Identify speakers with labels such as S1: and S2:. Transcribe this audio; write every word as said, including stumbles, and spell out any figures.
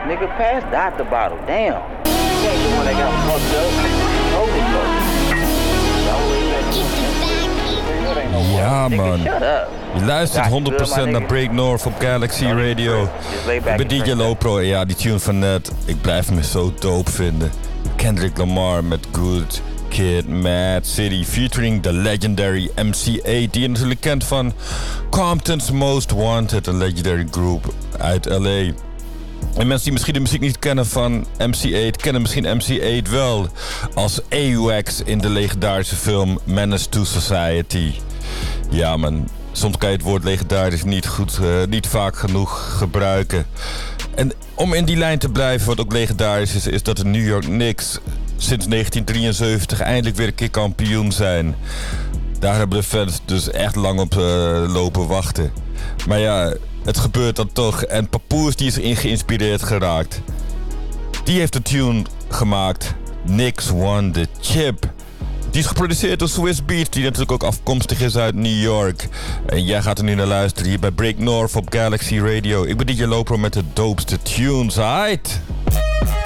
S1: nigga. Pass Dot the bottle. Damn. You ain't the one that got fucked up. Hold it, bro.
S2: Ja, man. Je luistert honderd procent naar Break North op Galaxy Radio. Ik ben D J Lopro en ja, die tune van net, ik blijf me zo dope vinden. Kendrick Lamar met Good Kid, Mad City, featuring the legendary M C eight, die je natuurlijk kent van Compton's Most Wanted, een legendary group uit L A. En mensen die misschien de muziek niet kennen van M C eight, kennen misschien M C eight wel als A W A X in de legendarische film Menace to Society. Ja man, soms kan je het woord legendarisch niet, goed, uh, niet vaak genoeg gebruiken. En om in die lijn te blijven, wat ook legendarisch is, is dat de New York Knicks sinds negentien drieënzeventig eindelijk weer een keer kampioen zijn. Daar hebben de fans dus echt lang op uh, lopen wachten. Maar ja, het gebeurt dan toch. En Papoose die is erin geïnspireerd geraakt. Die heeft een tune gemaakt. Knicks Won the Chip. Die is geproduceerd door Swiss Beats, die natuurlijk ook afkomstig is uit New York. En jij gaat er nu naar luisteren hier bij Break North op Galaxy Radio. Ik ben D J Lopro met de dopeste tunes. Aight!